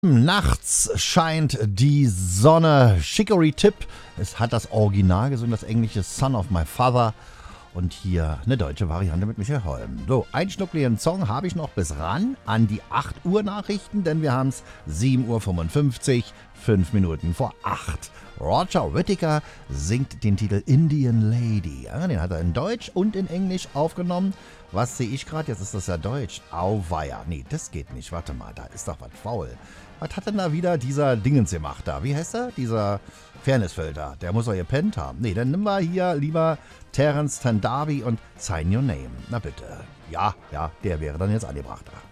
Nachts scheint die Sonne. Chicory Tip. Es hat das Original gesungen, das englische Son of My Father. Und hier eine deutsche Variante mit Michael Holm. So, einen schnuckligen Song habe ich noch bis ran an die 8 Uhr Nachrichten, denn wir haben es 7:55 Uhr, 5 Minuten vor 8. Roger Whittaker singt den Titel Indian Lady. Ja, den hat er in Deutsch und in Englisch aufgenommen. Was sehe ich gerade? Jetzt ist das ja Deutsch. Auweia. Nee, das geht nicht. Warte mal, da ist doch was faul. Was hat denn da wieder dieser Dingens gemacht da? Wie heißt er? Dieser Fairnessfelder. Der muss doch gepennt haben. Nee, dann nimm mal hier lieber Terence Tandavi und Sign Your Name. Na bitte. Ja, der wäre dann jetzt angebracht.